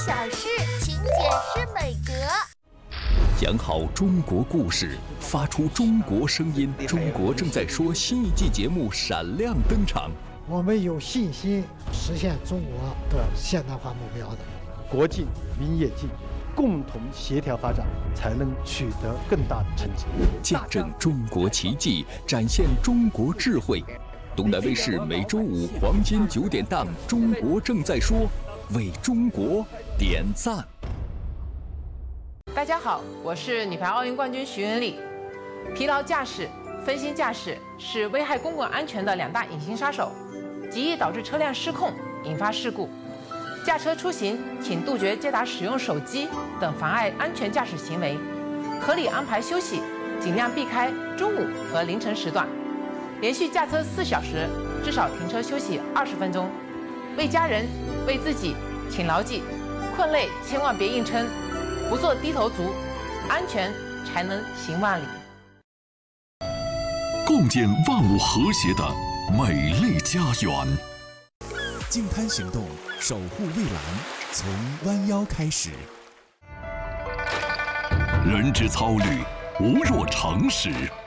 小事请解释美格。 讲好中国故事，发出中国声音。中国正在说新一季节目闪亮登场。 我们有信心实现中国的现代化目标的。 国进民也进，共同协调发展，才能取得更大的成绩。 见证中国奇迹，展现中国智慧。东南卫视每周五黄金9点档《中国正在说》，为中国点赞。 大家好，我是女排奥运冠军徐文丽。疲劳驾驶、分心驾驶是危害公共安全的2大隐形杀手，极易导致车辆失控，引发事故。驾车出行，请杜绝接打使用手机等妨碍安全驾驶行为，合理安排休息，尽量避开中午和凌晨时段。连续驾车4小时，至少停车休息20分钟。为家人、为自己，请牢记：困累千万别硬撑，不做低头族，安全才能行万里。 共建万物和谐的美丽家园。 净滩行动，守护蔚蓝，从弯腰开始。 人之操虑，无若常识。